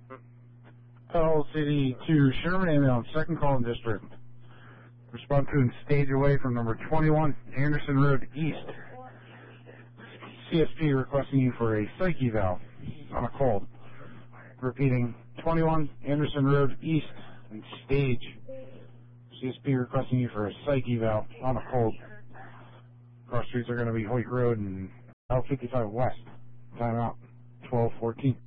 LCD to Sherman ambulance, second call in district. Respond to and stage away from number 21 Anderson Road East. CSP requesting you for a psych eval on a cold. Repeating, 21 Anderson Road East and stage. CSP requesting you for a psych eval on a cold. Cross streets are going to be Hoyt Road and L55 West. Timeout, 12:14.